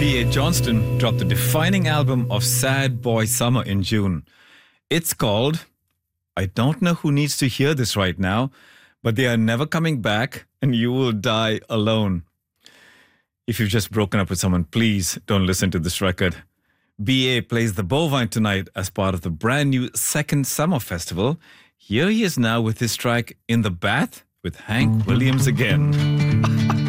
B.A. Johnston dropped the defining album of sad boy summer in June. It's called I Don't Know Who Needs to Hear This Right Now, but They Are Never Coming Back and You Will Die Alone. If you've just broken up with someone, please don't listen to this record. B.A. plays the Bovine tonight as part of the brand new Second Summer Festival. Here he is now with his track In the Bath with Hank Williams again.